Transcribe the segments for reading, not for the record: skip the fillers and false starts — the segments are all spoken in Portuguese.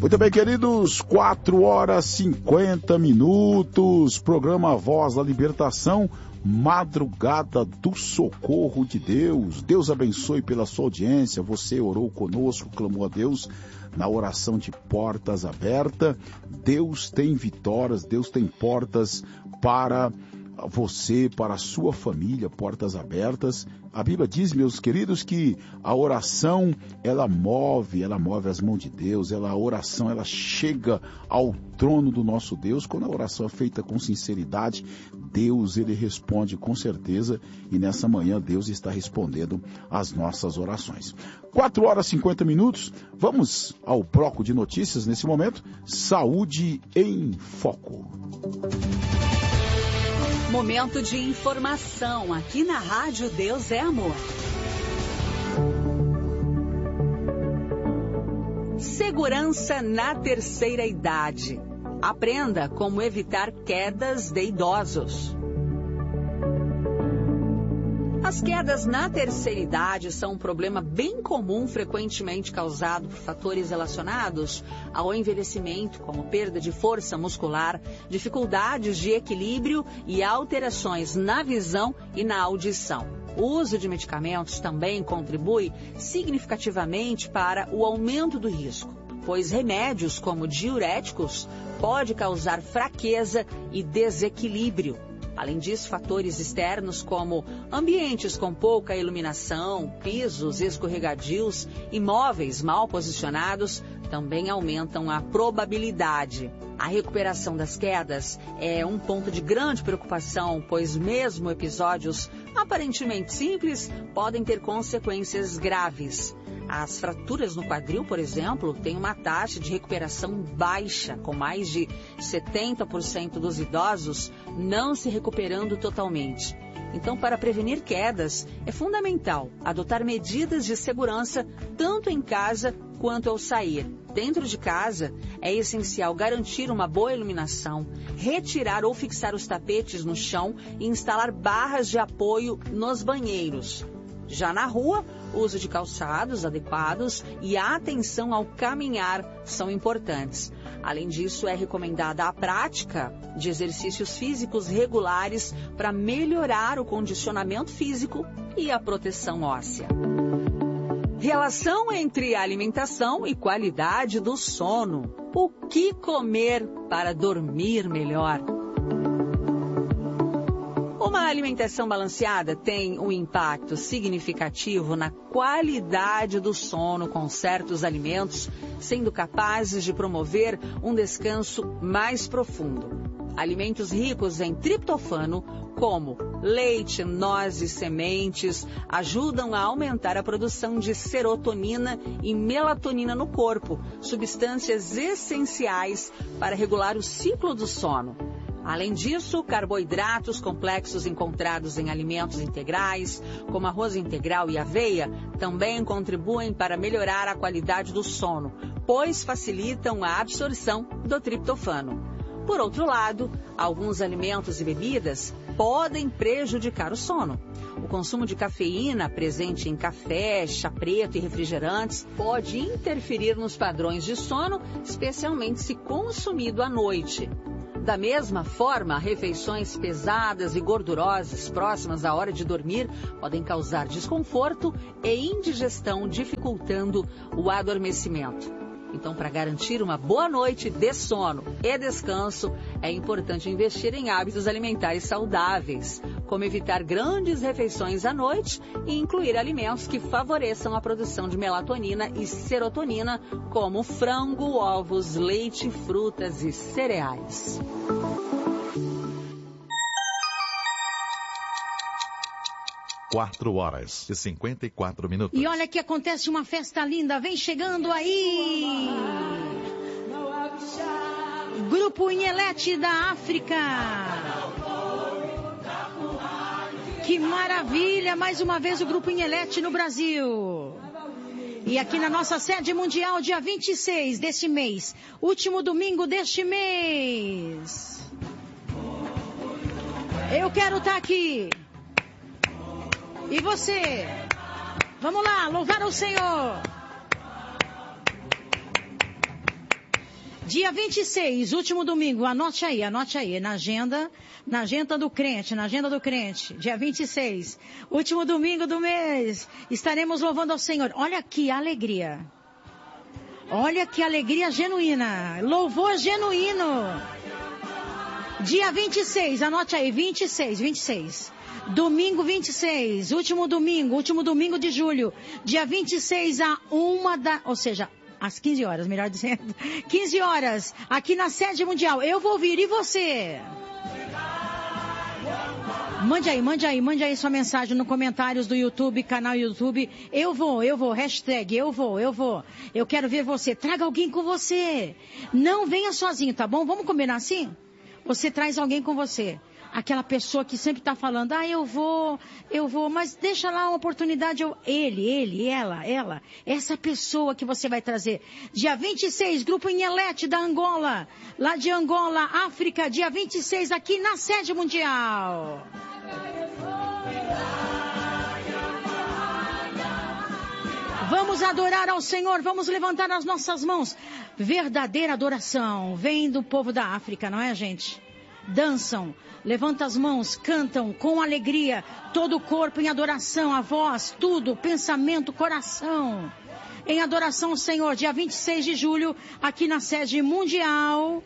Muito bem, queridos, 4h50, programa Voz da Libertação, Madrugada do Socorro de Deus. Deus abençoe pela sua audiência. Você orou conosco, clamou a Deus na oração de portas abertas. Deus tem vitórias, Deus tem portas para você, para a sua família, portas abertas. A Bíblia diz, meus queridos, que a oração, ela move as mãos de Deus. A oração, ela chega ao trono do nosso Deus. Quando a oração é feita com sinceridade, Deus, ele responde com certeza. E nessa manhã, Deus está respondendo às nossas orações. 4h50, vamos ao bloco de notícias nesse momento. Saúde em Foco. Momento de informação aqui na Rádio Deus é Amor. Segurança na terceira idade. Aprenda como evitar quedas de idosos. As quedas na terceira idade são um problema bem comum, frequentemente causado por fatores relacionados ao envelhecimento, como perda de força muscular, dificuldades de equilíbrio e alterações na visão e na audição. O uso de medicamentos também contribui significativamente para o aumento do risco, pois remédios como diuréticos podem causar fraqueza e desequilíbrio. Além disso, fatores externos como ambientes com pouca iluminação, pisos escorregadios e móveis mal posicionados também aumentam a probabilidade. A recuperação das quedas é um ponto de grande preocupação, pois mesmo episódios aparentemente simples podem ter consequências graves. As fraturas no quadril, por exemplo, têm uma taxa de recuperação baixa, com mais de 70% dos idosos não se recuperando totalmente. Então, para prevenir quedas, é fundamental adotar medidas de segurança tanto em casa quanto ao sair. Dentro de casa, é essencial garantir uma boa iluminação, retirar ou fixar os tapetes no chão e instalar barras de apoio nos banheiros. Já na rua, o uso de calçados adequados e a atenção ao caminhar são importantes. Além disso, é recomendada a prática de exercícios físicos regulares para melhorar o condicionamento físico e a proteção óssea. Relação entre alimentação e qualidade do sono. O que comer para dormir melhor? Uma alimentação balanceada tem um impacto significativo na qualidade do sono, com certos alimentos sendo capazes de promover um descanso mais profundo. Alimentos ricos em triptofano, como leite, nozes, sementes, ajudam a aumentar a produção de serotonina e melatonina no corpo, substâncias essenciais para regular o ciclo do sono. Além disso, carboidratos complexos encontrados em alimentos integrais, como arroz integral e aveia, também contribuem para melhorar a qualidade do sono, pois facilitam a absorção do triptofano. Por outro lado, alguns alimentos e bebidas podem prejudicar o sono. O consumo de cafeína presente em café, chá preto e refrigerantes pode interferir nos padrões de sono, especialmente se consumido à noite. Da mesma forma, refeições pesadas e gordurosas próximas à hora de dormir podem causar desconforto e indigestão, dificultando o adormecimento. Então, para garantir uma boa noite de sono e descanso, é importante investir em hábitos alimentares saudáveis, como evitar grandes refeições à noite e incluir alimentos que favoreçam a produção de melatonina e serotonina, como frango, ovos, leite, frutas e cereais. Quatro horas e 54 minutos. E olha que acontece uma festa linda, vem chegando aí! Grupo Inhelete da África. Que maravilha! Mais uma vez o Grupo Inhelete no Brasil. E aqui na nossa sede mundial, dia 26 deste mês, último domingo deste mês. Eu quero estar aqui. E você? Vamos lá, louvar o Senhor. Dia 26, último domingo, anote aí, na agenda do crente, dia 26, último domingo do mês, estaremos louvando ao Senhor. Olha que alegria genuína, louvor genuíno. Dia 26, anote aí, 26. Domingo 26, último domingo de julho. Dia 26 ou seja, às 15 horas, melhor dizendo. 15 horas, aqui na sede mundial. Eu vou vir, e você? Mande aí sua mensagem no comentários do YouTube, canal YouTube. Eu vou, hashtag eu vou. Eu quero ver você. Traga alguém com você. Não venha sozinho, tá bom? Vamos combinar assim? Você traz alguém com você. Aquela pessoa que sempre está falando, eu vou, mas deixa lá uma oportunidade, ele, ela, essa pessoa que você vai trazer. Dia 26, Grupo Inhelete da Angola, lá de Angola, África, dia 26, aqui na sede mundial. Vamos adorar ao Senhor, vamos levantar as nossas mãos. Verdadeira adoração vem do povo da África, não é, gente? Dançam, levantam as mãos, cantam com alegria, todo o corpo em adoração, a voz, tudo, pensamento, coração. Em adoração ao Senhor, dia 26 de julho, aqui na sede mundial.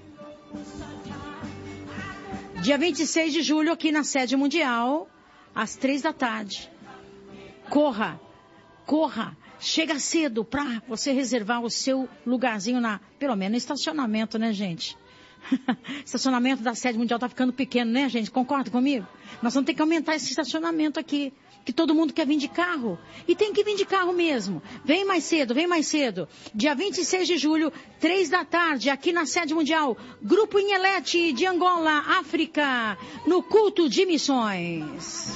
Dia 26 de julho, aqui na sede mundial, às 3 da tarde. Corra, chega cedo para você reservar o seu lugarzinho pelo menos no estacionamento, né, gente? Estacionamento da sede mundial tá ficando pequeno, né, gente? Concorda comigo? Nós vamos ter que aumentar esse estacionamento aqui, que todo mundo quer vir de carro. E tem que vir de carro mesmo. Vem mais cedo. Dia 26 de julho, 3 da tarde, aqui na sede mundial. Grupo Inhelete de Angola, África, no culto de missões.